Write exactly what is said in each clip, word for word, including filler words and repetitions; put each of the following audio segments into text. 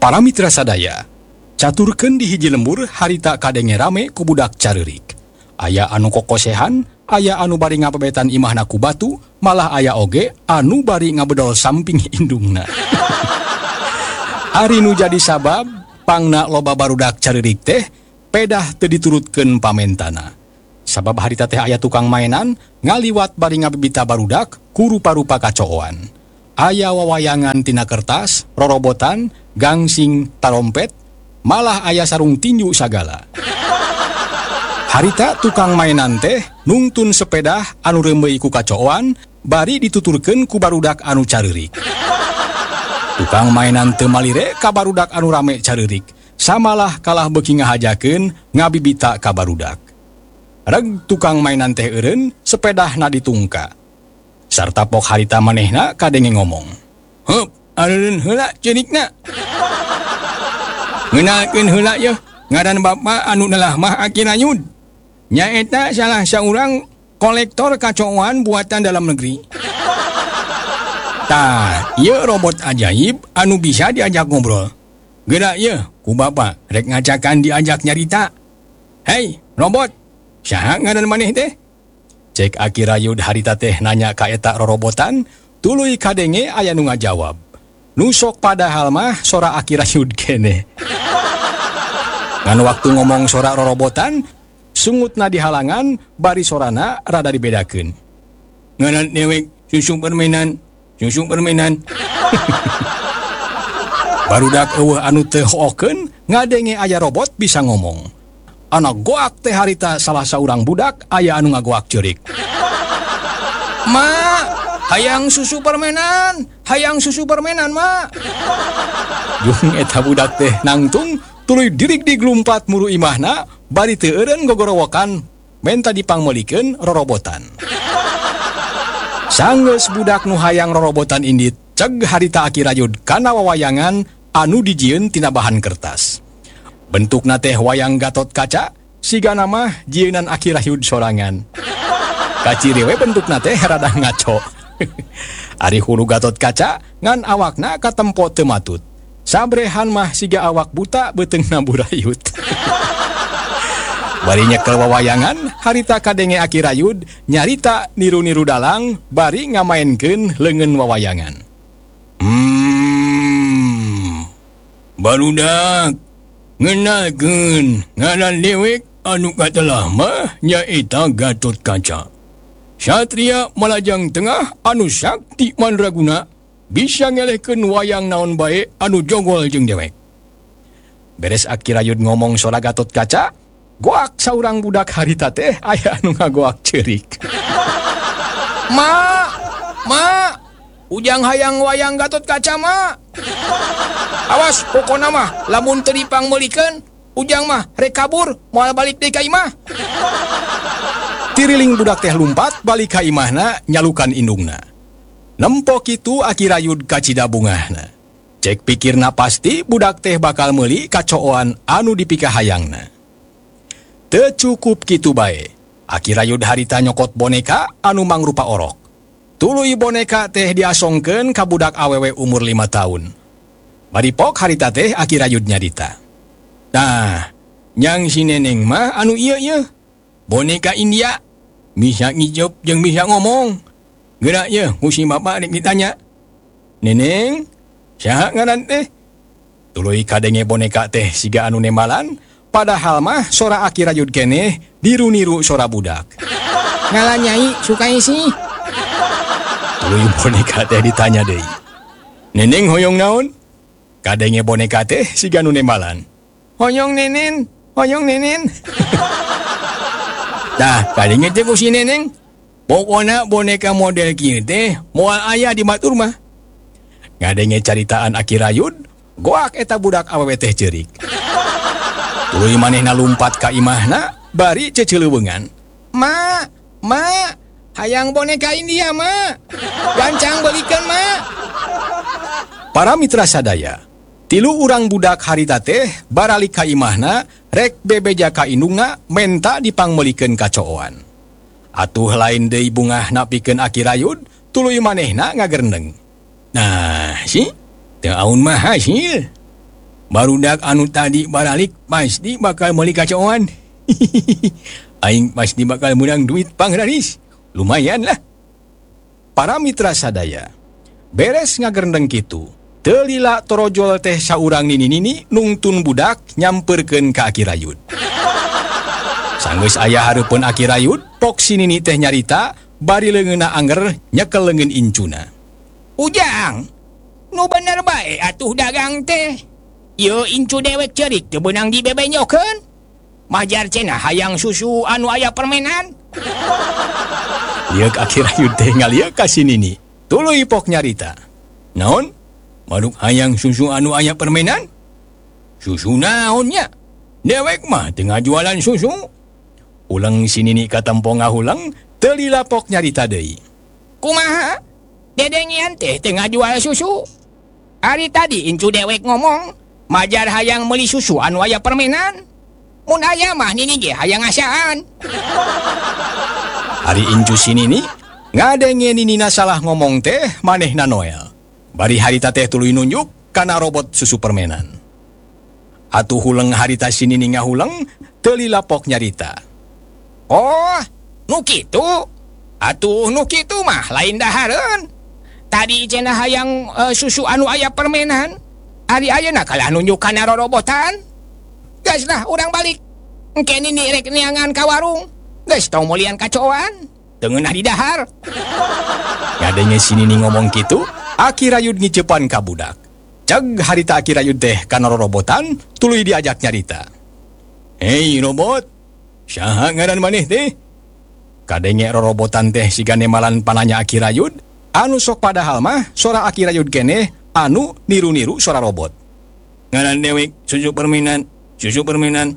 Para mitra sadaya, caturkeun di hiji lembur harita kadenge rame ku budak careurik. Aya anu kokosehan, aya anu bari ngabebetan imahna ku batu, malah aya oge anu bari ngabedol samping indungna. Ari nu jadi sabab pangna loba barudak careurik teh pedah teu diturutkeun pamentana. Sabab harita teh aya tukang mainan ngaliwat bari ngabibita barudak ku rupa-rupa kacooan. Aya wawayangan tina kertas, rorobotan, gangsing, tarompet, malah aya sarung tinju sagala. Harita tukang mainan teh nungtun sepeda anu rembei ku kacooan bari dituturkeun ku barudak anu careurik. Tukang mainan teu malire ka barudak anu rame careurik, samalah kalah beuki ngahajakeun ngabibita ka barudak. Reg tukang mainan teh eureun sepedahna ditungka. Sarta pok harita manehna kadenge ngomong, "Heup, areun heula cenikna." "Ngeunalkeun heula yeuh, ngaran bapa anu neulah mah Akirayud. Nya eta salah saurang kolektor kacooan buatan dalam negeri. Tah, ieu robot ajaib anu bisa diajak ngobrol. Geura yeuh ku bapa rek ngacakan diajak nyarita. Hei, robot, saha ngaran maneh teh?" Cek Akirayud harita teh nanya ka eta rorobotan, tuluy kadenge aya nu ngajawab. Nu sok padahal mah sora Akirayud keneh. Ngan waktu ngomong sora rorobotan, sungutna di halangan, bari sorana rada dibedakeun. "Ngaran dewek susu permainan, susu permainan." Barudak eueuh anu teu hookeun ngadenge aya robot bisa ngomong. Anak goak teh harita salah saurang budak aya anu ngagoak ceurik. "Ma, hayang susu permainan, hayang susu permainan, Ma." Jeung eta budak teh nangtung tuluy dirig diglumpat muru imahna bari teu eureun gogorowokan menta dipangmeulikeun rorobotan. Sanggeus budak nu hayang rorobotan indit ceg harita Akirayud kana wawayangan anu dijieun tina bahan kertas. Bentukna teh wayang Gatot Kaca, sigana mah jieunan Akirayud sorangan. Kaciri we bentukna teh rada ngaco. Ari hulu Gatot Kaca ngan awakna katempo teu matut. Sabrehan mah siga awak buta beuteungna burayut. Bari nyekel wawayangan, harita kadenge Akirayud nyarita niru-niru dalang bari ngamaenkeun leungeun wawayangan. Hmm. Barudak, ngenalkeun ngaran dewek anu katelah mah nyaeta Gatot Kaca. Satria Malajang Tengah anu sakti mandraguna bisa ngelehkeun wayang naon bae anu jogol jeung dewek. Beres Akirayud ngomong sora Gatot Kaca, goak saurang budak harita teh aya anu ngagoak ceurik. "Ma, ma, ujang hayang wayang Gatot Kaca, Ma. Awas pokona mah lamun teu dipangmeulikeun, ujang mah rek kabur moal balik deui ka imah." Tiriling budak teh lumpat balik ka imahna nyalukan indungna. Nempo kitu Akirayud kacida bungahna. Cek pikirna pasti budak teh bakal meuli kacooan anu dipikahayangna. Teu cukup kitu bae. Akirayud harita nyokot boneka anu mangrupa orok. Tuluy boneka teh diasongkeun ka budak awewe umur lima tahun. Bari pok harita teh Akirayud nyarita. "Nah, nyang si neneng mah anu ieu ieu. Boneka India. Bisa ngijep jeung bisa ngomong. Geura yeuh musi bapa rek ditanya. Neneng, saha ngaran teh?" Tuluy kadenge boneka teh siga anu nembalan, padahal mah sora Akirayud keneh diru-niru sora budak. "Ngaran Nyai Sukaisi." Tuluy boneka teh ditanya deui. "Neneng hoyong naon?" Kadenge boneka teh siga anu nembalan. "Hoyong nenen, hoyong nenen." Tah, kadenge teh ku si neneng. Pokona boneka model kieu teh moal aya di batur mah. Ngadenge caritaan Akirayud, goak eta budak awewe teh ceurik. Tuluy manehna lumpat ka imahna, bari ceuceuleuweungan. "Ma, ma, hayang boneka India, Ma. Gancang beulikeun, Ma." Para mitra sadaya, tilu urang budak harita teh baralik ka imahna rek bebeja ka indungna menta dipangmeulikeun kacooan. Atuh lain deui bungahna pikeun Akirayud, tuluy manehna ngagerndeng. "Nah, si, teu aun mah hasil. barudak anu tadi baralik pasti bakal meuli kacoan. Aing pasti bakal menang duit pangraris. Lumayan lah. Para mitra sadaya, beres ngagerendeng kitu, teu lila torojol teh saurang nini-nini nungtun budak nyamperkeun ka Aki Rayud. Sanggeus aya hareupeun Aki Rayud, pok si nini teh nyarita, bari leungeunna anger nyekel leungeun incuna. Ujang, nu bener bae atuh dagang teh. Ieu incu dewek ceurik teu beunang dibebenyokeun. Majar cenah hayang susu anu aya permenan. Liek Aki Rayud teh ngalieu ka si nini. Tuluy pok nyarita. Naon? Maduk hayang susu anu aya permenan? Susu naonnya? Dewek mah teu ngajualan susu. Ulang si nini katempo ngahulang, teu lila pok nyarita deui. Kumaha? Dedengian teh teu ngajual susu. Ari tadi incu dewek ngomong, majar hayang meuli susu anu aya permenan. Mun aya mah nini ge hayang ngasaan. Ari incu si nini, ngadenge ninina salah ngomong teh manehna Noel. Bari harita teh tuluy nunjuk kana robot susu permenan. Atuh huleng harita si nini ngahuleng, teu lila pok nyarita. Oh, nu kitu? Atuh nu kitu mah lain dahareun. Tadi cenah hayang uh, susu anu aya permenan. Ari ayeuna kalah nunjuk kana rorobotan. Geus lah urang balik. Engke nini rek neangan ka warung. Geus tong mulian kacoan. Teu ngeunah di dahar. Ngadenge si nini ngomong kitu, Aki Rayud ngicepan ka budak. Ceg harita Aki Rayud teh kana rorobotan, tuluy diajak nyarita. Hei robot, saha ngaran maneh teh? Kadenge rorobotan teh sigane malan pananya Aki Rayud, anu sok padahal mah sora Aki Rayud keneh anu niru-niru sora robot. Ngaran dewek susu perminan, susu perminan.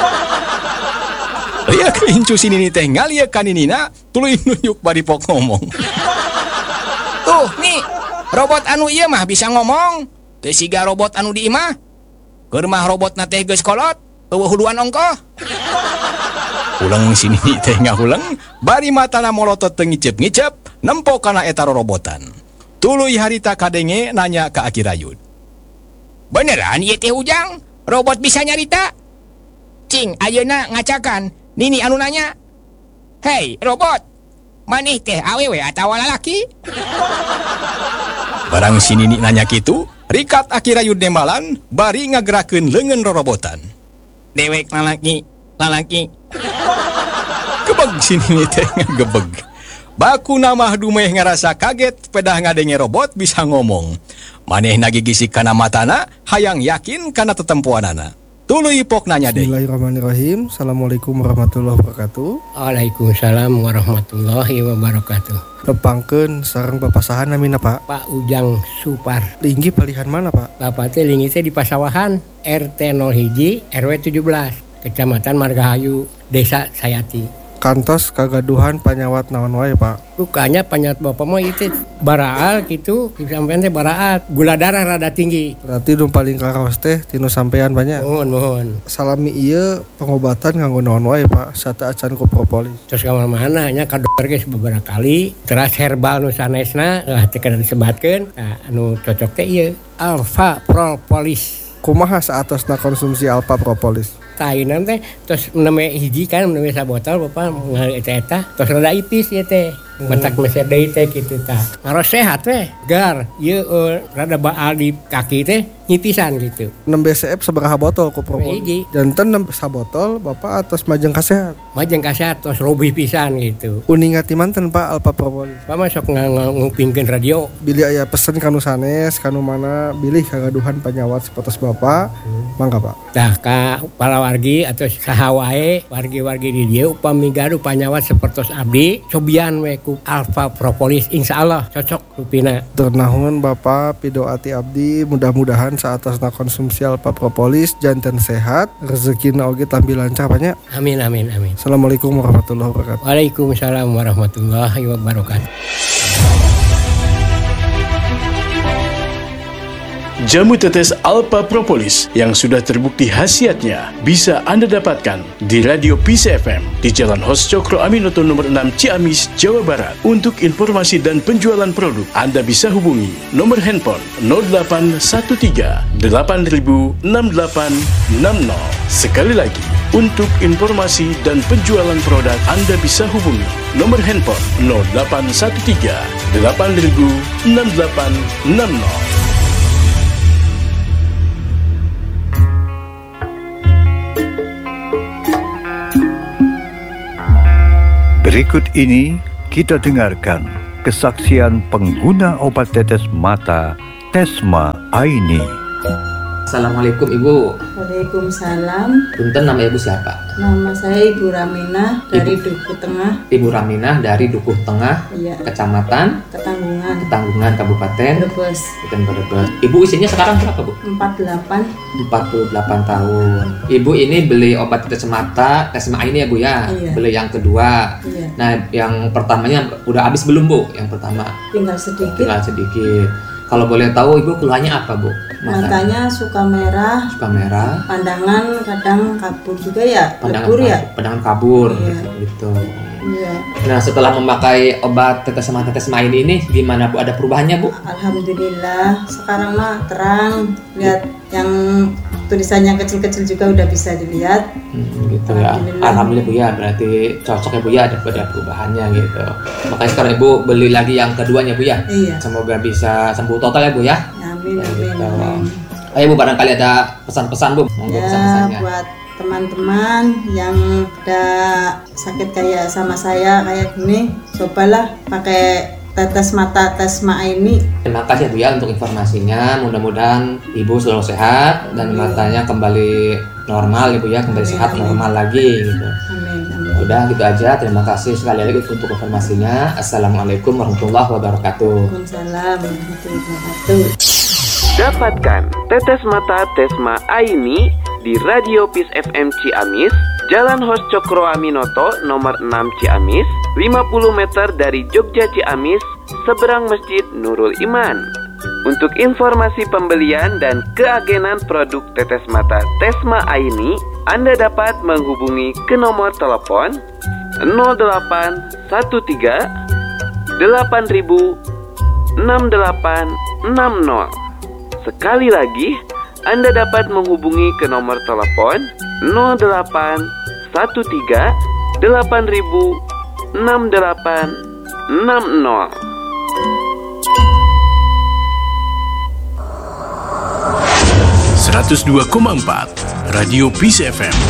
Liak incu si nini teh ngalieu ka ninina, tuluy nunjuk bari pok ngomong. Tuh, nih, robot anu ieu mah bisa ngomong. Teu siga robot anu di imah. Keur mah robotna teh geus kolot, eueuh huduan ongkoh. Ulang si nini teh ngahuleng, bari matana molotot teu ngicep-ngicep, nempo kana eta rorobotan. Tuluy harita kadenge nanya ka Aki Rayud. Beneran ieu teh Ujang? Robot bisa nyarita? Cing, ayeuna ngacakan, nini anu nanya. Hei, robot, maneh teh awewe atawa lalaki? Barang si nini nanya kitu, rikat Aki Rayud nemalan, bari ngagerakeun leungeun rorobotan. Dewek lalaki, lalaki. Gebeg si nini teh ngagebeg. Baku namah dumeh ngarasa kaget pedah ngadenge robot bisa ngomong. Maneh nagigisik kana matana, hayang yakin kana tetempuanana. Tuluy pok nanya deui. Bismillahirrahmanirrahim. Assalamualaikum warahmatullahi wabarakatuh. Waalaikumsalam warahmatullahi wabarakatuh. Tepangkeun sareng papasahan namina Pak. Pak Ujang Supar. Linggi palihan mana Pak? Bapak teh linggi teh di Pasawahan, R T nol satu R W tujuh belas, Kecamatan Margahayu, Desa Sayati. Kantos kagaduhan panyawat naon wae Pak? Rukanya panyawat bapak mah itu baraal gitu, sampean teh baraat, gula darah rada tinggi. Berarti nu paling karaos teh tinu sampean banyak. Mohon mohon. Salami ieu pengobatan nganggo naon wae Pak? Sata acan ku propolis. Terus ka mana nya ka dokter geus beberapa kali, teras herbal nu sanesna lah teh kada disebatkeun. Nah, anu cocok teh ieu Alpha Propolis. Kumaha saatosna konsumsi Alpha Propolis? Tainan teh terus neme hiji kan neme sabotol bapak ngali eta terus rada ipis ya teh bentak meser deui teh kitu tah ngaros sehat teh gar ieu uh, rada baal di kaki teh nyipisan gitu. enam B C F sabaraha botol ku propolis? Janten enam sabotol bapak atas majeng kasehat. Majeng kasehat terus robih pisan gitu. Uningat ti manten Pak Alpha Propolis? Pak masuk ngupingkeun radio. Bilih aya pesen kanu sanes kanu mana bilih kagaduhan panyawat sapertos bapak. Hmm. Mangga Pak. Tah ka para wargi atau saha wae wargi-wargi di dieu upami gaduh panyawat sapertos abdi cobian we ku Alpha Propolis insyaallah cocok rupina. Ternahun Bapak pidoati abdi mudah-mudahan saatasna konsumsi Alpha Propolis janten sehat rezekina oge tampi lancar banyak. Amin amin amin. Assalamualaikum warahmatullahi wabarakatuh. Waalaikumsalam warahmatullahi wabarakatuh. Jamu tetes Alpha Propolis yang sudah terbukti khasiatnya bisa Anda dapatkan di Radio Peace F M di Jalan Hos Cokro Aminoto nomor enam Ciamis, Jawa Barat. Untuk informasi dan penjualan produk, Anda bisa hubungi nomor handphone nol delapan satu tiga delapan nol enam delapan enam nol. Sekali lagi, untuk informasi dan penjualan produk, Anda bisa hubungi nomor handphone nol delapan satu tiga delapan nol enam delapan enam nol. Berikut ini kita dengarkan kesaksian pengguna obat tetes mata Tesma Aini. Assalamualaikum Ibu. Waalaikumsalam. Punten, nama Ibu siapa? Nama saya Ibu Raminah dari Ibu. Dukuh Tengah. Ibu Raminah dari Dukuh Tengah, Iya. Kecamatan Ketanggungan. Ketanggungan, Kabupaten Brebes. Kabupaten Brebes. Ibu usianya sekarang berapa, Bu? empat puluh delapan. empat puluh delapan tahun. Ibu ini beli obat tetes mata Tesma ini ya, Bu ya? Iya. Beli yang kedua. Iya. Nah, yang pertamanya udah habis belum, Bu? Yang pertama Tinggal sedikit. tinggal sedikit. Kalau boleh tahu Ibu keluhannya apa, Bu? Matanya suka merah. suka merah, Pandangan kadang kabur juga ya. pandangan Lebur ya. kabur, pandangan kabur Iya. gitu. Iya. Nah, setelah memakai obat tetes mata Tesma ini nih, gimana Bu? Ada perubahannya, Bu? Alhamdulillah. Sekarang mah terang. Lihat yang tulisannya kecil-kecil juga udah bisa dilihat. Hmm, gitu ya. Alhamdulillah. Alhamdulillah, Bu ya. Berarti cocok ya, Bu ya, ada ada perubahannya gitu. Makanya sekarang Ibu beli lagi yang keduanya, Bu ya. Iya. Semoga bisa sembuh total ya, Bu ya. Amin, Ya, amin, gitu. amin. Ayo Bu, barangkali ada pesan-pesan, Bu. Monggo Ya, pesan-pesannya. buat teman-teman yang udah sakit kayak sama saya kayak gini, cobalah pakai tetes mata Tesma ini. Terima kasih Bu ya untuk informasinya. Mudah-mudahan Ibu selalu sehat dan matanya kembali normal, Ibu ya, kembali Amin, sehat amin. normal lagi gitu. Amin, amin. Udah gitu aja. Terima kasih sekali lagi untuk informasinya. Assalamualaikum warahmatullahi wabarakatuh. Waalaikumsalam warahmatullahi wabarakatuh. Dapatkan tetes mata Tesma Aini di Radio Peace F M Ciamis, Jalan Hos Cokro Aminoto nomor enam Ciamis, lima puluh meter dari Jogja Ciamis, seberang Masjid Nurul Iman. Untuk informasi pembelian dan keagenan produk tetes mata Tesma Aini, Anda dapat menghubungi ke nomor telepon nol delapan satu tiga delapan nol enam delapan enam nol. Sekali lagi, Anda dapat menghubungi ke nomor telepon nol delapan satu tiga delapan nol enam delapan enam nol. seratus dua koma empat Radio Peace F M.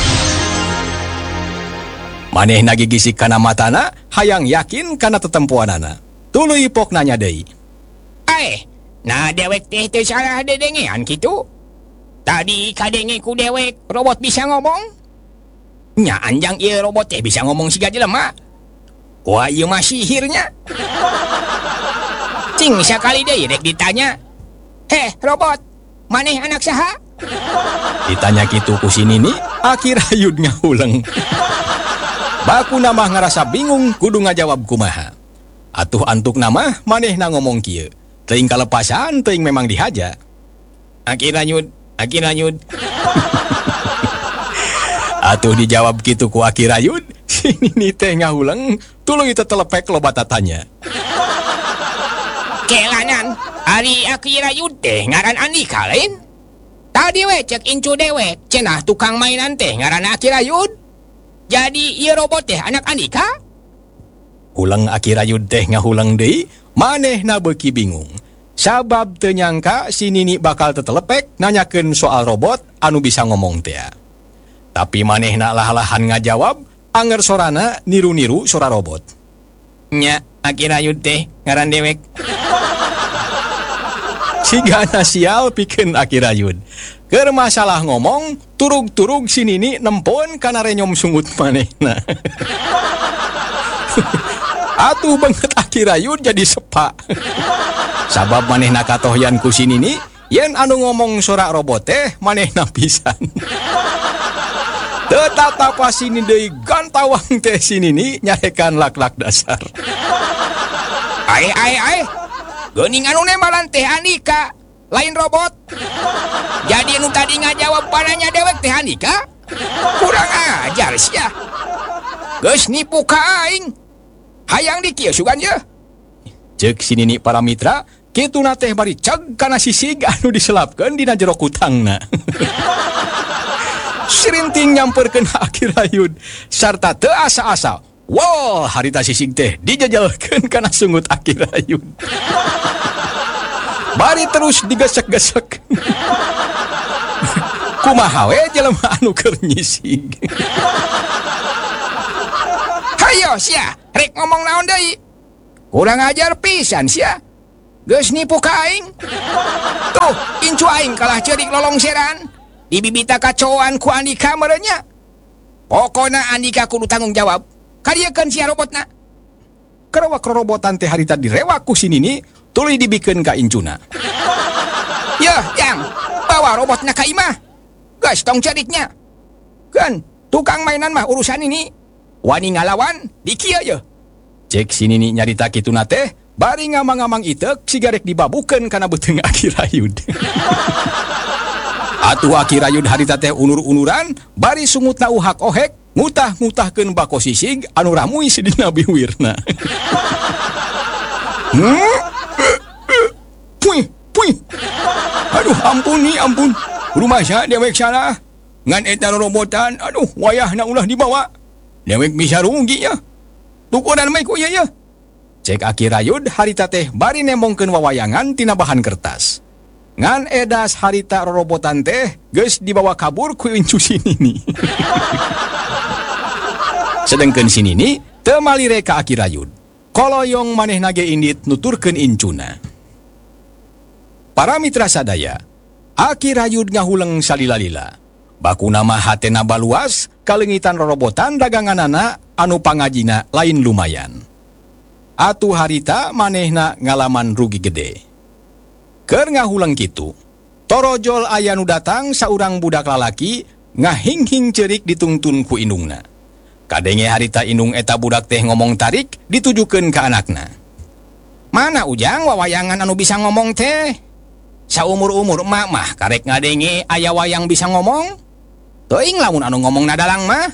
Maneh nagigisi kana matana, hayang yakin kana tetempuanana. Tuluy pok nanya deui. Eh, nah dewek teh teu salah dedengean kitu. Tadi kadenge ku dewek robot bisa ngomong. Nya anjang ieu robot teh bisa ngomong siga jelema. Wah ieu mah sihirnya. Cing sakali deui rek ditanya. Heh robot, maneh anak saha? Ditanya kitu ku si Nini, akhir hayud ngahuleng. Baku namah ngerasa bingung kudu ngajawab kumaha. Atuh antuk nama manehna ngomong kieu. Teuing kalepasan, teuing memang dihaja. Akhirna nyud, akhirna nyud. Atuh dijawab kitu ku Aki Rayud, si Nini teh ngahuleng, tuluy teu telepek loba tatanya. Kelanan, ari Aki Rayud teh ngaran Andika lain. Tadi we cek incu dewek, cenah tukang mainan teh ngaran Aki Rayud. Jadi ieu robot teh anak Andika? Hulang Aki Rayud teh ngahuleng deui, manehna beuki bingung. Sabab teu nyangka si Nini bakal tetelepek nanyakeun soal robot anu bisa ngomong teh. Tapi manehna lah-lahan ngajawab, anger sorana niru-niru suara robot. Nya, Aki Rayud teh ngaran dewek. Sigana sial pikeun Aki Rayud. Keur masalah ngomong, turug-turug si Nini nempon kana renyom sungut manehna. Atuh banget Aki Rayud jadi sepa. Sabab manehna katohyan ku si Nini, yen anu ngomong suara robot teh manehna pisan. Teu tatapa si Nini deui gantawang teh si Nini nyarekan lak-lak dasar. Ai ai ai. Geuning anu nemalan teh Andika. lain robot. Jadi nu tadi ngajawab paranya dewek teh Andika. Kurang ajar sia. Geus nipu ka aing. Hayang di kieu sugan ye. Ceuk si Nini para mitra, kituna teh bari ceg kana sisig anu diselapkeun dina jero kutangna. Sirinting nyamperkeun Aki Rayud sarta teu asa-asa. Wow, harita sisig teh dijajalkeun kana sungut Aki Rayud. Bari terus digesek-gesek. Kumaha we jelema anu keur nyisig. Hayo sia, rek ngomong naon deui? Kurang ajar pisan sia. Geus nipu ka aing. Tuh, incu aing kalah ceurik lolongseran. Dibibita kacoan ku Andika merenya. Pokona Andika kudu tanggung jawab. Karyakeun sia robotna. Kerawak robotan teh harita direwak ku si Nini, tuluy dibikeun ka incuna. Yeuh, Yang, bawa robotna ka imah. Geus tong ceriknya. Kan, tukang mainan mah urusan ini. Wani ngalawan, di kieu ye. Cek si Nini nyarita kituna teh, bari ngamang-ngamang itek sigarek dibabukeun kana beuteung Aki Rayud. Atuh Aki Rayud harita teh unur-unuran, bari sungutna uhak-ohek, ngutah-ngutahkeun bako sisig anu ramuy sidina biwirna. Hmm? Puih, puih. Aduh, ampun nih, ampun. Rumah saya dewek salah. Ngan eta robotan, aduh, wayahna ulah dibawa. Dewek bisa rugi ya. Tukuran mah ku ya ya. Cek Aki Rayud harita teh bari nembongkeun wawayangan tina bahan kertas. Ngan edas harita rorobotan teh geus dibawa kabur ku incu si Nini. Sedengkeun si Nini teu malire ka Aki Rayud. Koloyong manehna ge indit nuturkeun incuna. Para mitra sadaya, Aki Rayud ngahuleng salila-lila. Bakuna mah hatena baluas kalengitan rorobotan daganganana anu pangajina lain lumayan. Atuh harita manehna ngalaman rugi gede. Keur ngahulang kitu, torojol aya nu datang saurang budak lalaki ngahing-hing cerik ditungtun ku indungna. Kadenge harita indung eta budak teh ngomong tarik ditujukeun ka anakna. Mana Ujang wawayangan anu bisa ngomong teh? Saumur-umur emak mah karek ngadenge aya wayang bisa ngomong. Teuing lamun anu ngomong nadalang mah.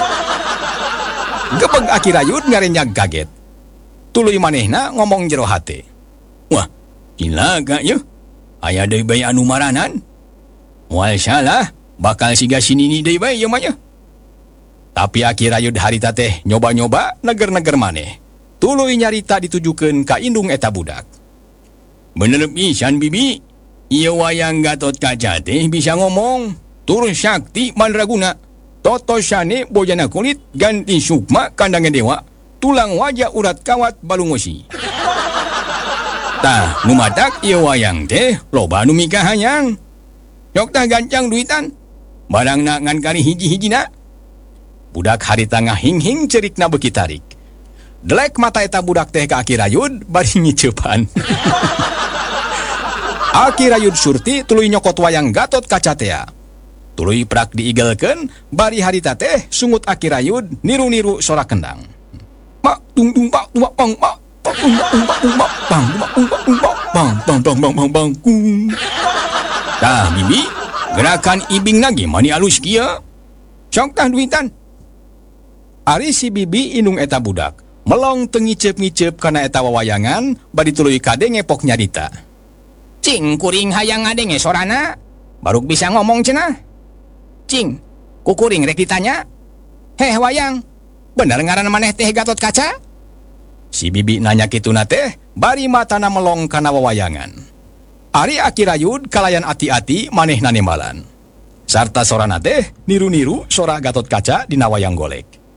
Gebeg Aki Rayud ngarenyag kaget. Tuluy manehna ngomong jero hate. Wah, ilaga ya, aya deui bae anu maranan. Moal salah, bakal siga si Nini deui bae ya mah ya. Tapi Aki Rayud harita teh nyoba-nyoba neger-neger maneh. Tuluy nyarita ditujukeun ka indung eta budak. Bener pisan bibi, ieu wayang Gatot Kaca teh bisa ngomong. Tur sakti mandraguna. Totosane bojana kulit ganti sukma kandangan dewa. Tulang wajah urat kawat balungosi. Tah, nu matak ieu wayang teh loba nu mikah hayang. Yok tah gancang duitan. Barangna ngan kari hiji-hijina. Budak harita ngahing-hing cerikna beuki tarik. Delek mata eta budak teh ka Aki Rayud bari ngiceupan. Aki Rayud surti tuluy nyokot wayang Gatot Kaca teh. Tuluy prak diigelkeun bari harita teh sungut Aki Rayud niru-niru sora kendang. Mak tung tung pak tung bang mak tung tung pak tung bang bang tung bang bang bang bang bang bang bang kum. Tah bibi, gerakan ibing lagi mani alus kieu. Sok tah duitan. Ari si bibi indung eta budak, melong teu ngiceup-ngiceup kana eta wawayangan bari tuluy kade ngepok nyarita. Cing kuring hayang ngadenge sorana, baruk bisa ngomong cenah. Cing, kukuring rek ditanya. Heh wayang, bener ngaran maneh teh Gatot Kaca? Si bibi nanya kituna teh, bari matana melong kana wawayangan. Ari Aki Rayud kalayan ati-ati manehna nembalan. Sarta sorana teh niru-niru sora Gatot Kaca dina wayang golek.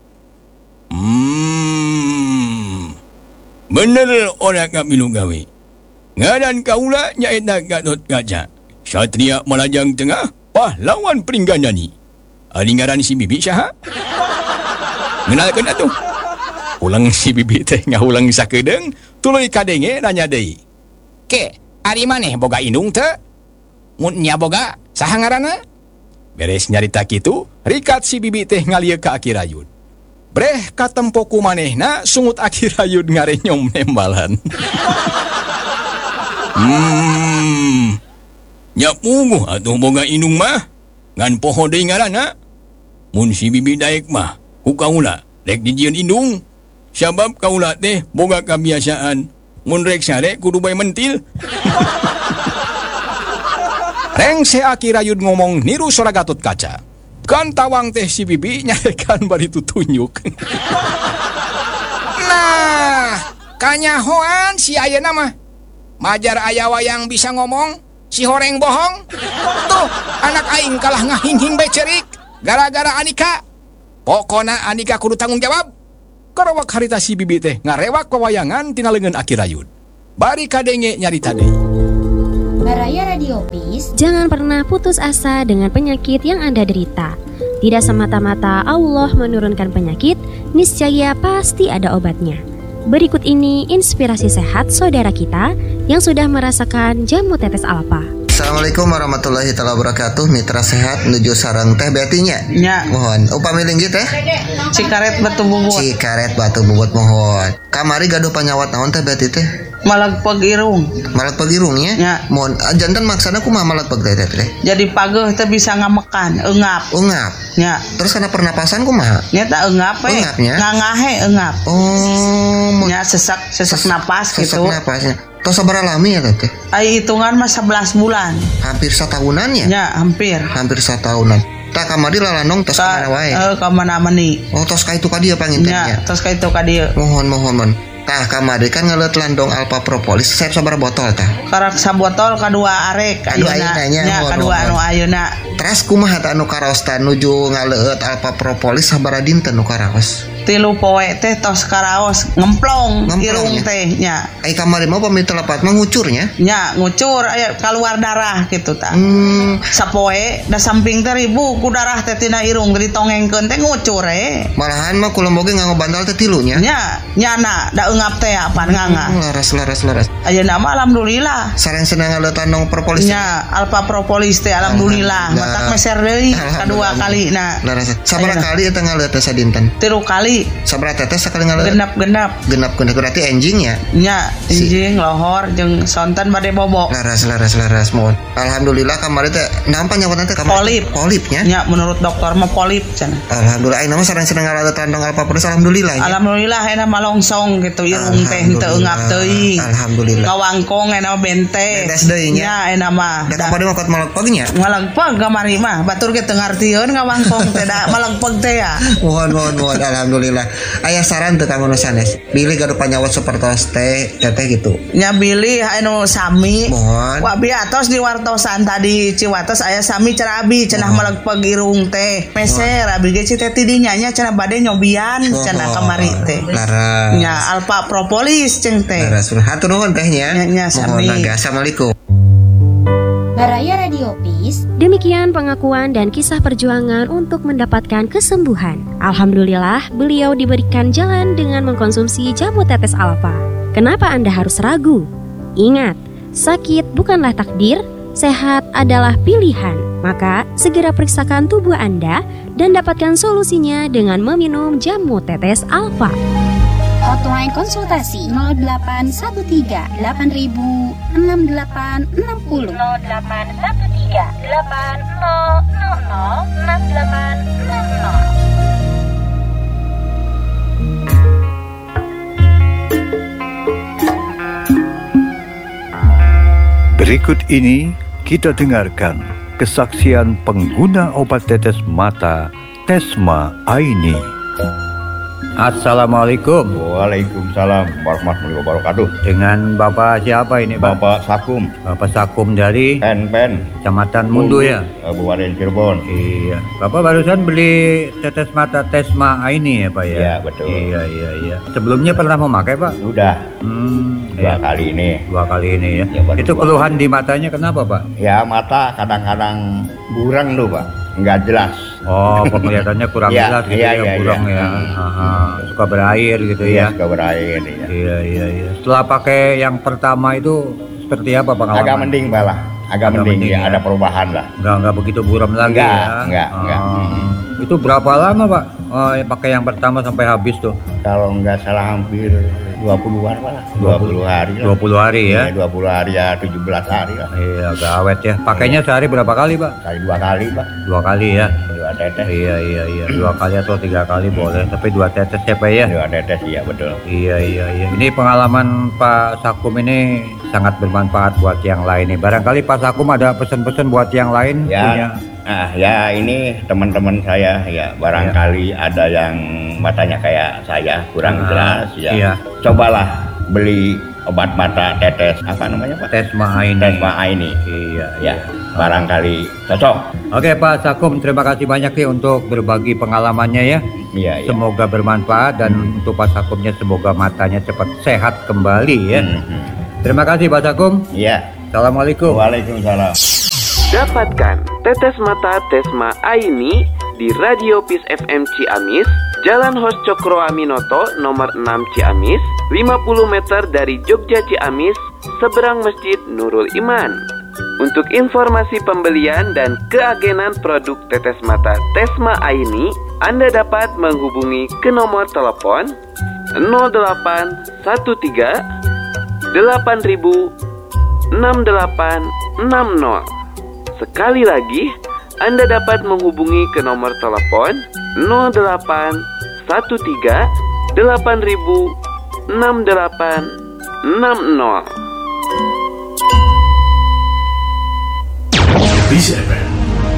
Hmm, bener orang ngamilu gawe. Ngaran kaula nyaeta Gatot Kaca. Satria Malajang Tengah, pahlawan Pringgandani. Ari ngaran si bibi saha? Ngenalkeun atuh. Ulang si bibi teh ngahulang sakedeung, tuluy kadenge nanya deui. Ke, ari maneh boga indung teu? Mun nya boga, saha ngaranna? Beres nyarita kitu, rikat si bibi teh ngalieu ka Aki Rayud. Breh katempoku manehna sungut Aki Rayud ngarenyom nembalan. Hmm, Nya punguh atuh boga indung mah. Ngan poho deui ngaranna. Mun si bibi daek mah, ku kaula rek dijieun indung. Sabab kaula teh boga kabiasaan mun rek sare kudu bae mentil. Rengse Aki Rayud ngomong niru sora Gatot Kaca. Kan tawang teh si bibi nyarekan bari tutunjuk. Nah, kanyahoan si ayeuna mah. Majar aya wayang bisa ngomong, si horeng bohong. Tuh, anak aing kalah ngahing-hing bae cerik gara-gara Anika. Pokona Anika kudu tanggung jawab. Karawak harita si bibi teh ngarewak pawayangan tina leungeun Aki Rayud. Bari kadenge nyarita deui. Baraya Radio Peace, jangan pernah putus asa dengan penyakit yang Anda derita. Tidak semata-mata Allah menurunkan penyakit, niscaya pasti ada obatnya. Berikut ini inspirasi sehat saudara kita yang sudah merasakan jamu tetes alfa. Assalamualaikum warahmatullahi wabarakatuh. Mitra sehat menuju sareng teh betinya. Ya. Mohon upami linggih teh. Cikaret batu bubut. Cikaret batu bubut mohon. Kamari gaduh panyawat naon teh beti teh? Malagpeg irung. Malagpeg irung ya? Ya. Mohon janten maksana kumaha malagpeg teh teh? Jadi pageuh teh bisa ngamekan, eungap. Eungap. Ya. Terus kana pernapasan kumaha? Nya teh eungap we. Eungapnya? Ngangahe eungap. Oh. Nya sesak sesak napas sesak gitu. Sesak napasnya. Tos sabaraha lami ya teh? Ai hitungan mah sebelas bulan. Hampir satahunan ya? Ya, hampir. Hampir satahunan. Tak kamari lalanong tos ka mana wae? Eh, ka mana-mani. Oh, tos ka itu ka dieu pangintennya. Ya, tos ka itu ka dieu. Mohon mohon mohon. Tah kamari kan ngeleut landong Alpha Propolis. Saya sabaraha botol tah? Karak sabotol kadua arek kadua ayeuna nya. Ya, kadua anu ayeuna. Teras kumaha tah anu karaos tah nuju ngaleut Alpha Propolis sabaraha dinten nu karaos? Tilu poe teh tos karaos ngemplong, irung teh nya. Ai kamari mah pami telepat mah ngucurnya? Nya, ngucur aya keluar darah gitu tah. Hmm. Sapoe da samping teh ribu ku darah teh tina irung ditongengkeun teh ngucur eh. Malahan mah kula boge nganggo bantal teh tilu nya. Nya, nyana da eungap teh apaan nganga. Hmm, laras laras laras. Ayeuna mah alhamdulillah. Sareng senang ngaleut landong propolis. Nya, Alpha Propolis teh alhamdulillah. Matak meser deui kadua kalina. Laras. Sabaraha kali eta ngaleut teh sadinten? Tilu kali. Sabaraha tetes sakali ngaleut? Genap-genap. Genap-genap berarti enjing ya? Nya, enjing, lohor jeung sonten bade bobo. Laras laras laras mohon. Alhamdulillah kamari teh naon panyawatna teh kamari? Polip. Polipnya? Nya, menurut dokter mah polip cenah. Alhamdulillah ayeuna mah sareng seneng ngaleut landong Alpha Propolis alhamdulillah ya. Alhamdulillah ayeuna mah longsong gitu irung teh henteu eungap teuing. Alhamdulillah. Ngawangkong ayeuna mah bente. Beres deui nya. Nya ayeuna mah. Da kapade mah kot malagpeg nya. Malagpeg kamari mah batur ge teu ngartieun ngawangkong teh da malagpeg teh ya. Mohon mohon mohon alhamdulillah. Aya saran teu kanggo nu sanes. Bilih gaduh panyawat sapertos teh teteh gitu. Nya bilih anu sami. Mohon. Wa biatos di wartosan tadi Ciwates aya sami cenah abi cenah malagpeg irung teh. Meser abi ge teh tidinya nya cenah bade nyobian cenah kamari teh. Laras. Nya Alpha Propolis ceng teh. Laras hatur nuhun teh nya. Nya sami. Assalamualaikum. Baraya Radio Peace. Demikian pengakuan dan kisah perjuangan untuk mendapatkan kesembuhan. Alhamdulillah, beliau diberikan jalan dengan mengkonsumsi jamu tetes alfa. Kenapa Anda harus ragu? Ingat, sakit bukanlah takdir, sehat adalah pilihan. Maka, segera periksakan tubuh Anda dan dapatkan solusinya dengan meminum jamu tetes alfa. Hotline konsultasi nol delapan satu tiga delapan ribu enam delapan enam nol nol delapan satu tiga delapan nol nol nol enam delapan enam nol. Berikut ini kita dengarkan kesaksian pengguna obat tetes mata Tesma Aini. Assalamualaikum. Waalaikumsalam warahmatullahi wabarakatuh. Dengan Bapak siapa ini, Pak? Bapak Sakum. Bapak Sakum dari Pen Pen, Kecamatan Mundu ya? Kabupaten Cirebon. Iya. Bapak barusan beli tetes mata Tesma Aini ya, Pak ya? Iya, betul. Iya, iya, iya. Sebelumnya pernah memakai, Pak? Sudah. Hmm, dua iya. kali ini. Dua kali ini ya. Ya, itu keluhan di matanya kenapa, Pak? Ya, mata kadang-kadang burang tuh, Pak. Enggak jelas. Oh, penglihatannya kurang ya, jelas gitu iya, ya, iya, kurang iya. ya. Aha, suka berair gitu Iya, ya. suka berair ya. Iya, iya, iya. Setelah pakai yang pertama itu seperti apa pengalaman? Agak mending, Pak lah. Agak, Agak mending, mending ya, ya, ada perubahan lah. Enggak, enggak begitu buram lagi enggak, ya. Enggak, enggak. Hmm. Itu berapa lama, Pak? Oh, pakai yang pertama sampai habis tuh? Kalau enggak salah hampir dua puluhan lah. dua puluh hari lah. dua puluh hari ya? Iya, dua puluh hari ya, tujuh belas hari lah. Iya, agak awet ya. Pakainya sehari berapa kali, Pak? Kali dua kali, Pak. Dua kali ya? Dua tetes. Iya, iya, iya. Dua kali atau tiga kali boleh. Tapi dua tetes ya, Pak ya? Dua tetes, iya betul. Iya, iya, iya. Ini pengalaman Pak Sakum ini sangat bermanfaat buat yang lain nih. Barangkali Pak Sakum ada pesan-pesan buat yang lain ya, punya. Nah ya ini teman-teman saya ya barangkali ya. Ada yang matanya kayak saya kurang nah, jelas ya. Iya. Cobalah beli obat mata tetes apa namanya Pak? Tesma Aini. Tesma Aini. Iya. Ya barangkali cocok. Oke Pak Sakum, terima kasih banyak nih untuk berbagi pengalamannya ya. Iya. Semoga ya. bermanfaat dan hmm. untuk Pak Sakumnya semoga matanya cepat sehat kembali ya. Hmm. Terima kasih Pak Sakum. Iya. Assalamualaikum. Waalaikumsalam. Dapatkan tetes mata Tesma Aini di Radio Peace F M Ciamis, Jalan Hos Cokro Aminoto nomor enam Ciamis, lima puluh meter dari Jogja Ciamis, seberang Masjid Nurul Iman. Untuk informasi pembelian dan keagenan produk tetes mata Tesma Aini, Anda dapat menghubungi ke nomor telepon nol delapan satu tiga delapan ribu enam delapan enam nol. Sekali lagi, Anda dapat menghubungi ke nomor telepon nol delapan satu tiga delapan ribu enam delapan enam nol. Peace F M.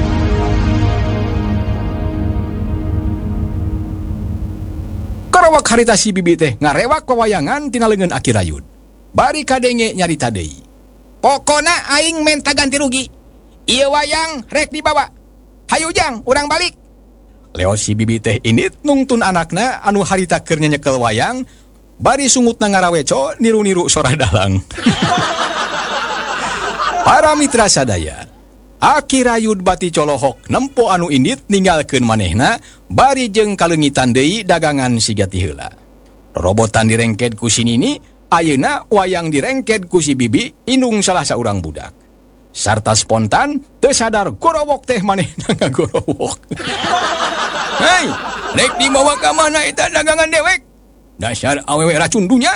Karawak harita si bibi teh ngarewak pewayangan tina leungeun Aki Rayud. Bari kadenge nyarita deui. Pokona aing minta ganti rugi. Ieu wayang rek dibawa. Hayu jang, urang balik. Leo si bibi teh init nungtun anakna anu harita keur nyekel wayang, bari sungutna ngaraweco niru-niru sora dalang. Para mitra sadaya, Aki Rayud bati colohok nempo anu indit ninggalkeun manehna bari jeung kalengitan deui dagangan siga ti heula. Robotan direngked ku si Nini, ayeuna wayang direngked ku si bibi indung salah saurang budak. Sarta spontan teu sadar gorowok teh manehna ngagorowok. Hei, rek dibawa ka mana eta dagangan dewek? Dasar awewe racun dunya.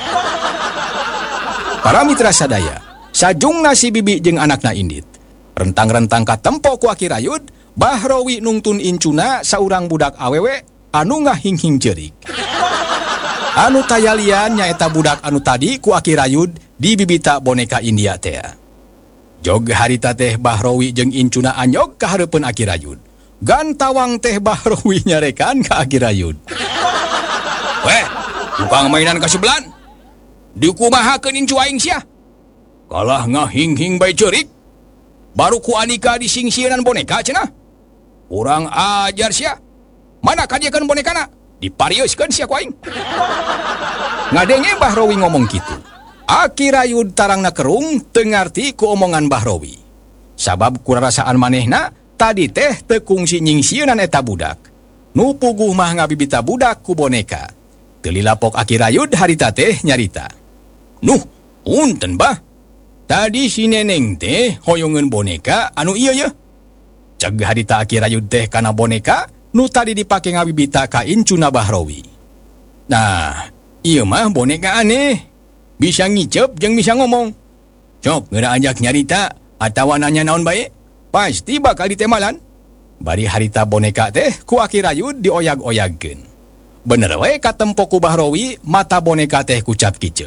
Para mitra sadaya, sajungna si bibi jeung anakna indit rentang-rentang katempo ku Aki Rayud, Bahrowi nungtun incuna saurang budak awewe anu ngahinghing jeurik. Anu tayalian nyaeta budak anu tadi ku Aki Rayud di bibita boneka India teh. Jog harita teh Bahrowi jeung incuna anyog ka hareupeun Aki Rayud. Gantawang teh Bahrowi nyarekan ka Aki Rayud. Weh, tukang mainan ka sebelan. Dikumahakeun incu aing sia. Kalah ngahinghing bae jeurik. Baru ku anika disingsieunan boneka cenah. Urang ajar sia. Mana kadiekeun bonekana? Diparieuskeun sia ku aing. Ngadenge Bahrowi ngomong kitu. Aki Rayud tarangna kerung teu ngarti ku omongan Bahrowi. Sabab kurarasaan manehna tadi teh teu kungsi nyingsieunan eta budak. Nu puguh mah ngabibita budak ku boneka. Teu lilapok Aki Rayud harita teh nyarita. Nuh, punten bah. Tadi si neneng teh hoyongeun boneka anu ieu ye. Ceg harita Aki Rayud teh kana boneka nu tadi dipake ngabibita ka incuna Bahrowi. Nah, ieu mah boneka aneh. Bisa ngicep jeung bisa ngomong. Cok geura ajak nyarita atawa nanya naon bae, pasti bakal ditemalan. Bari harita boneka teh ku Aki Rayud dioyag-oyagkeun. Bener we katempo ku Bahrowi mata boneka teh kucap kicep.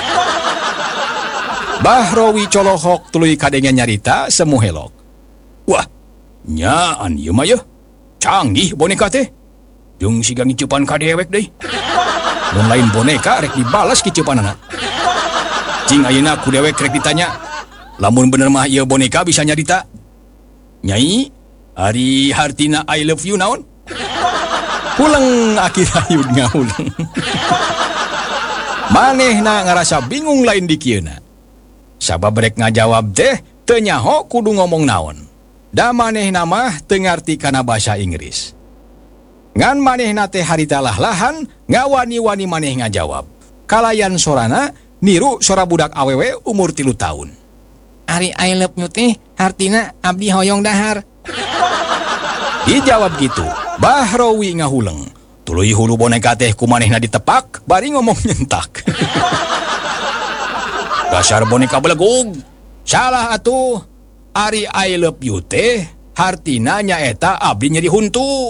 Bahrowi colohok tuluy kadenge nyarita semu helok. Wah, nyaan ieu mah ye. Canggih boneka teh. Jeung siga ngicepan ka dewek deui. Mun lain boneka rek dibalas kicepanana. Cing ayeuna ku dewek rek ditanya, lamun bener mah ieu boneka bisa nyarita. Nyai, ari hartina I love you naon? Pulang Aki Rayud ngahuleng. Manehna ngarasa bingung lain di kieuna. Sabab rek ngajawab teh teu nyaho kudu ngomong naon. Da manehna mah teu ngarti kana basa Inggris. Ngan manehna teh harita lahan ngawani-wani maneh ngajawab. Kalayan sorana niru sora budak awewe umur tilu tahun. Ari I love you teh artina abdi hoyong dahar. Dijawab gitu, Bahrowi ngahuleng. Tuluy hulu boneka teh kumanehna ditepak, bari ngomong nyentak. Dasar boneka belegug. Salah atuh. Ari I love you teh hartina nyaeta abdi nyeri huntu.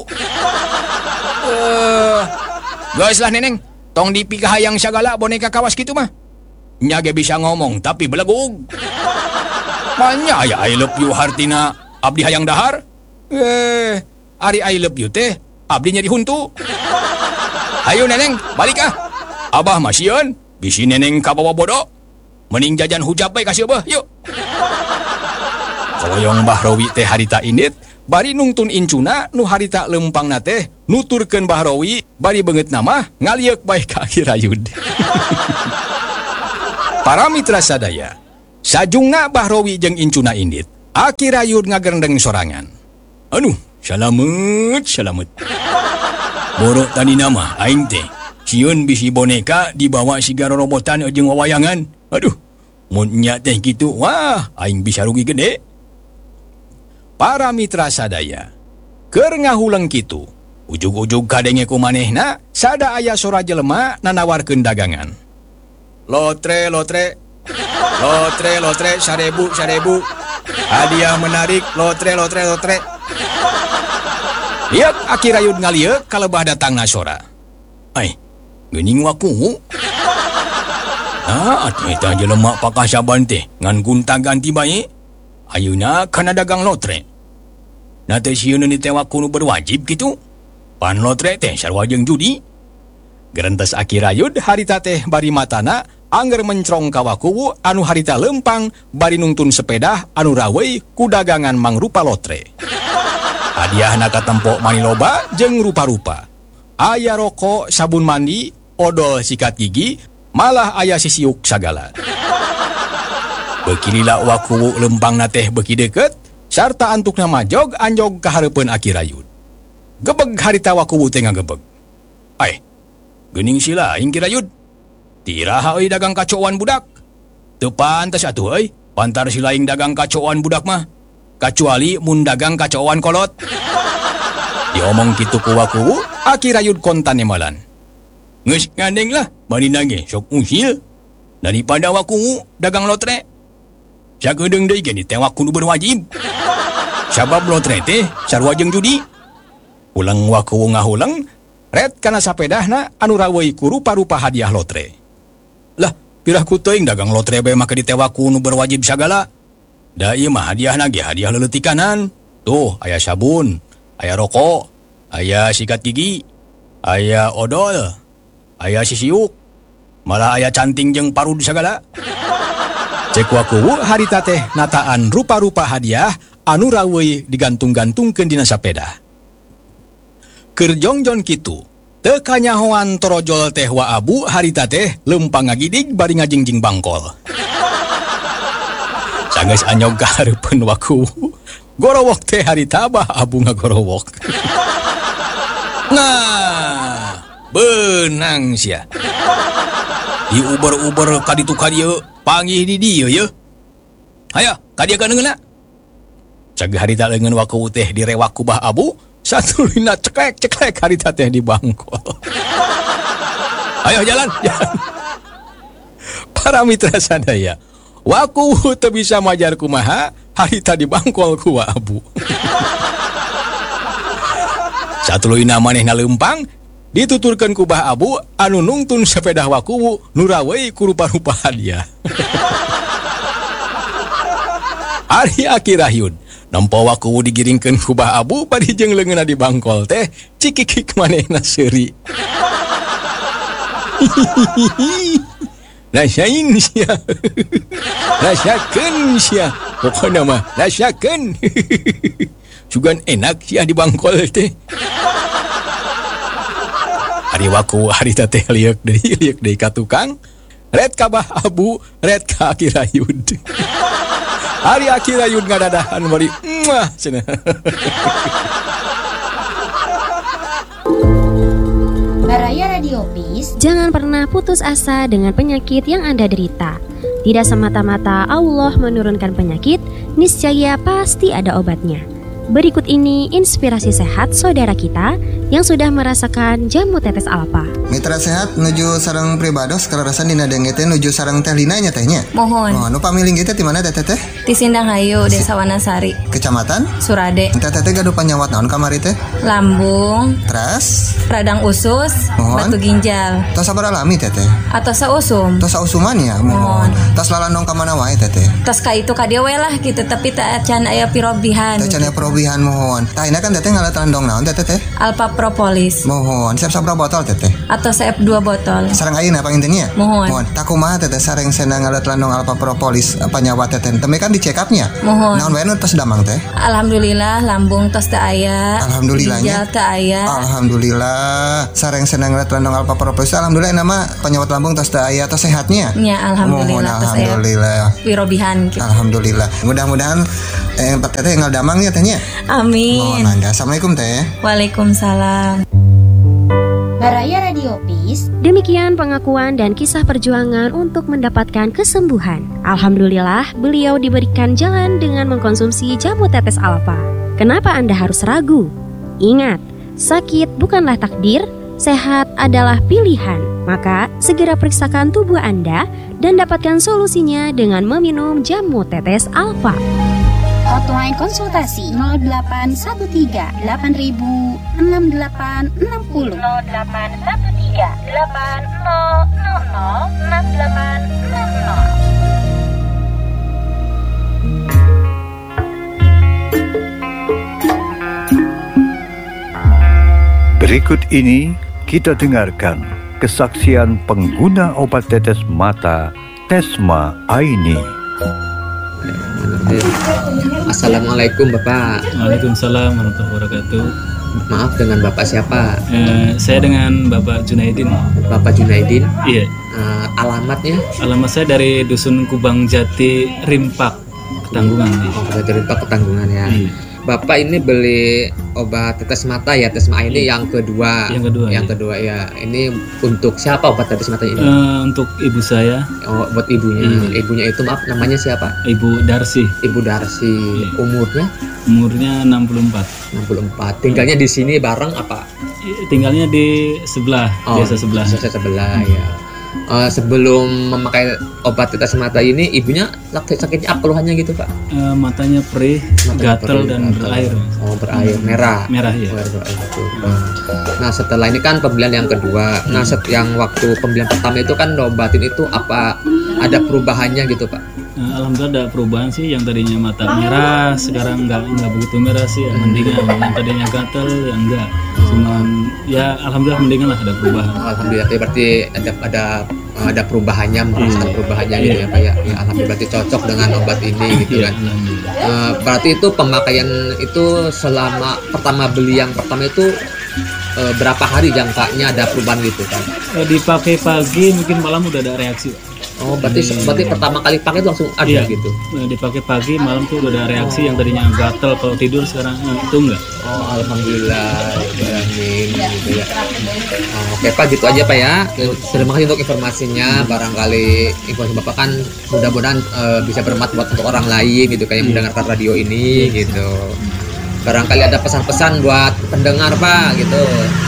Uh, Geus lah neneng, tong dipikahayang sagala boneka kawas gitu mah. Nya ge bisa ngomong tapi belegug. Manya aya I love you hartina abdi hayang dahar. Eh, ari I love you teh abdi nyeri huntu. Ayo neneng, balik ah. Abah masieun, bisi neneng ka bawa bodoh. Mending jajan hujab bae ka si Abah, yuk. Koyong Mbah Rowi teh harita indit, bari nungtun incuna nu harita lempangna teh nuturkeun Mbah Rowi, bari beungeut nama ngalieuk bae ka Aki Rayud. Para mitra sadaya, sajungna Mbah Rowi jeung incuna indit, Aki Rayud ngagerendeng sorangan. Aduh, salamet, salamet. Borok tadi nama aing teh, sieun bisi boneka dibawa siga rorobotan jeung wawayangan. Aduh, mun nya teh kitu, wah, aing bisa rugi gede. Para mitra sadaya, keur ngahulang kitu, ujug-ujug kadenge kumanehna, sada aya sora jelema nanawarkeun dagangan. Lotre, lotre, lotre, lotre, sarebu, sarebu, hadiah menarik, lotre, lotre, lotre. Lihat Aki Rayud ngalieuk kalebah datangna sora. Ai, geuning waku. Nah, atuh eta jelema pakasaban teh ngan gunta-ganti bae. Ayeuna kana dagang lotre. Na teh sieun ni teh waku nu berwajib kitu. Pan lotre teh sarua jeung judi. Gerentes Aki Rayud harita teh bari matana angger mencrong ka waku anu harita lempang bari nungtun sepeda anu rawei ku dagangan mangrupa lotre. Hadiahna katempo mani loba jeung rupa-rupa. Aya rokok, sabun mandi, odol sikat gigi, malah aya sisiuk sagala. Bekilila waku lempangna teh beki deket, sarta antukna majog anjog ka hareupeun Aki Rayud. Gebeg harita waku teh ngagebeg. Ai, geuning sila aing Ki Rayud. Tiraha euy dagang kacoan budak. Teu pantes atuh euy, pantar sila aing dagang kacoan budak mah. Kecuali mun dagang kacoan kolot. Diomong kitu ku waku, Aki Rayud kontan emalan. Geus ngandeng lah, bani nage sok usil. Daripada waku dagang lotre. Sagedeung deui ge teh waku nu berwajib. Sabab lotre teh sarua jeung judi. Ulang waku ngahulang, red kana sapedahna anu rawei ku rupa-rupa hadiah lotre. Lah, pirah ku teuing dagang lotre bae make di teh waku nu berwajib sagala. Da ieu mah hadiahna ge hadiah leuleutikanan. Tuh, aya sabun, aya rokok, aya sikat gigi, aya odol, aya sisiuk, malah aya canting jeung parud sagala. Cek waku harita teh nataan rupa-rupa hadiah anu rawei digantung-gantungkeun dina sapeda. Keur jongjon kitu, teu kanyahoan torojol teh wa abu harita teh lempang ngagidig bari ngajingjing bangkol. Sanggeus anyog ka hareupeun waku, gorowok teh harita bah abu ngagorowok. Nah, beunang sia. Di uber-uber ka ditu ka dieu, panggih di dieu ye. Hayo, ka dieu keungeunna. Cag harita leungeun waku teh direwak ku bah abu, satulina ceklek-ceklek harita teh di bangkol. Ayo jalan, jalan. Para mitra sadaya, waku teu bisa majar kumaha harita di bangkol ku abu. Satulina manehna lempang dituturkeun ku bah abu anu nungtun sepeda waku nu rawei ku rupa-rupa hadiah. Ari Aki Rayud nempo waku digiringkeun ku bah abu bari jeung leungeunna di bangkol teh cikikik manehna seuri. Rasain sia. Rasakeun sia. Pokona mah rasakeun. Sugan enak sia di bangkol teh. Hari waku harita teh liuk deui liuk deui ka tukang. Red ka bah abu, red ka Aki Rayud. Hari Aki Rayud ngadadahan bari muah cenah. Baraya Radio Peace, jangan pernah putus asa dengan penyakit yang Anda derita. Tidak semata-mata Allah menurunkan penyakit, niscaya pasti ada obatnya. Berikut ini inspirasi sehat saudara kita yang sudah merasakan jamu tetes alfa. Mitra sehat nuju sareng pribados kelarasan dina denge teh nuju sareng teh Lina nya tehnya. Mohon. Oh, nu pamiling kita di mana teh teh? Di Sindanghayu, Desa Wanasari. Kecamatan? Surade. Teh teh gadu panyawat naon kamari teh? Lambung. Teras? Radang usus. Mohon. Batu ginjal. Tos sabar alami teh teh? Atau sausum. Tos sausuman ya? Mohon. Tos lalandong ka mana wae teh teh? Tos ka itu ka dieu we lah gitu, tapi teh can aya pirobihan. Teh can aya pirobihan mohon. Tah ina kan teh ngalat landong naon teh teh? Alpha Propolis. Mohon. Siap sabra botol teh teh? Atau siap dua botol. Sareng ayeuna pangintennya? Mohon. Mohon. Tak kumaha teh sareng sena ngalat landong Alpha Propolis panyawa teh teh. Teme kan di check up-nya. Mohon. Naon wae nu tos damang teh? Alhamdulillah lambung tos teu aya. Alhamdulillahnya. Ginjal teu aya. Alhamdulillah. Sareng sena ngalat landong Alpha Propolis. Alhamdulillah nama penyawat lambung tos teu aya tos sehatnya. Ya alhamdulillah. Mohon alhamdulillah. Pirobihan gitu. Alhamdulillah. Mudah-mudahan eh Pak Teteh tinggal damang ya tehnya. Amin. Mohon mangga. Assalamualaikum teh. Waalaikumsalam. Baraya Radio Peace. Demikian pengakuan dan kisah perjuangan untuk mendapatkan kesembuhan. Alhamdulillah, beliau diberikan jalan dengan mengkonsumsi jamu tetes alfa. Kenapa Anda harus ragu? Ingat, sakit bukanlah takdir, sehat adalah pilihan. Maka, segera periksakan tubuh Anda dan dapatkan solusinya dengan meminum jamu tetes alfa. Hotline konsultasi nol delapan satu tiga delapan ribu enam delapan enam nol nol delapan satu tiga delapan nol nol nol enam delapan enam nol. Berikut ini kita dengarkan kesaksian pengguna obat tetes mata Tesma Aini. Assalamualaikum Bapak. Waalaikumsalam warahmatullahi wabarakatuh. Maaf, dengan Bapak siapa? Eh, saya dengan Bapak Junaidin. Bapak Junaidin? Iya. Uh, alamatnya? Alamat saya dari Dusun Kubang Jati, Rimpak, Ketanggungan. Oh, Jati Rimpak, Ketanggungan ya. Iya. Bapak ini beli obat tetes mata ya, Tesma ini yang kedua. Yang kedua. Yang ya. kedua ya. Ini untuk siapa obat tetes mata ini? Uh, untuk ibu saya. Oh, buat ibunya. Hmm. Ibunya itu maaf namanya siapa? Ibu Darsi. Ibu Darsi. Yeah. Umurnya? Umurnya enam puluh empat. enam puluh empat. Tinggalnya di sini bareng apa? Tinggalnya di sebelah, oh, desa sebelah. Desa sebelah hmm. ya. Uh, sebelum memakai obat tetes mata ini, ibunya sakitnya apa keluhannya gitu Pak? Uh, matanya perih, gatal dan gatel. Berair. Oh berair, merah. Merah ya. Berair, berair, nah setelah ini kan pembelian yang kedua. Hmm. Nah set yang waktu pembelian pertama itu kan obatin itu apa ada perubahannya gitu Pak? Uh, Alhamdulillah ada perubahan sih, yang tadinya mata merah sekarang nggak nggak begitu merah sih, hmm. mendingan. Yang tadinya gatal yang enggak. Cuman ya alhamdulillah mendingan lah, ada perubahan. Alhamdulillah berarti ada ada ada perubahannya, merasakan hmm. perubahannya gitu ya Pak ya. Ya alhamdulillah berarti cocok dengan obat ini gitu kan. Uh, berarti itu pemakaian itu selama pertama beli yang pertama itu uh, berapa hari jangkanya ada perubahan gitu kan? Uh, dipakai pagi mungkin malam udah ada reaksi. Oh berarti hmm. berarti pertama kali pakai itu langsung ada iya, gitu. Dipakai pagi malam tuh udah ada reaksi. Oh. Yang tadinya gatel kalau tidur sekarang eh, itu enggak. Oh alhamdulillah, amin gitu ya. Oh, oke Pak gitu aja Pak ya. Terima kasih untuk informasinya. Hmm. Barangkali informasi Bapak kan mudah-mudahan uh, bisa bermanfaat buat untuk orang lain gitu kayak hmm. mendengarkan radio ini hmm. gitu. Barangkali ada pesan-pesan buat pendengar Pak gitu.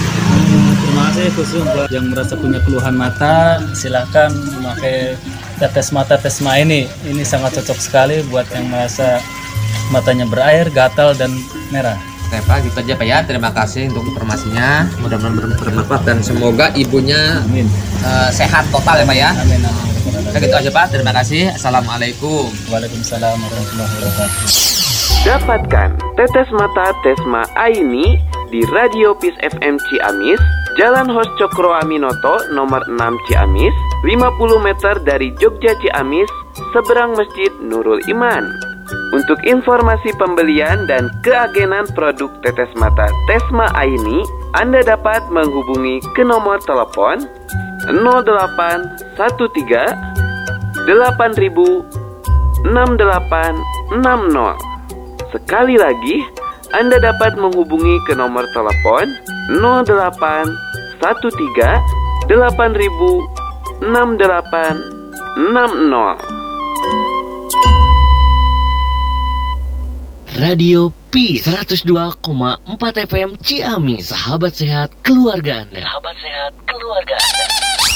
Terima kasih khusus buat yang merasa punya keluhan mata, silakan memakai tetes mata Tesma ini. Ini sangat cocok sekali buat yang merasa matanya berair, gatal dan merah. Oke Pak, gitu aja Pak ya. Terima kasih untuk informasinya. Mudah-mudahan bermanfaat dan semoga ibunya uh, sehat total ya Pak ya. Amin. Amin. Oke, gitu aja Pak. Terima kasih. Assalamualaikum. Waalaikumsalam warahmatullahi wabarakatuh. Dapatkan tetes mata Tesma Aini di Radio Peace F M Ciamis, Jalan Hos Cokro Aminoto nomor enam Ciamis, lima puluh meter dari Jogja Ciamis, seberang Masjid Nurul Iman. Untuk informasi pembelian dan keagenan produk tetes mata Tesma Aini, Anda dapat menghubungi ke nomor telepon nol delapan satu tiga delapan ribu enam delapan enam nol. Sekali lagi, Anda dapat menghubungi ke nomor telepon nol delapan satu tiga delapan ribu enam delapan enam nol. Radio P seratus dua koma empat F M Ciamis, sahabat sehat keluarga Anda. Sahabat sehat keluarga Anda.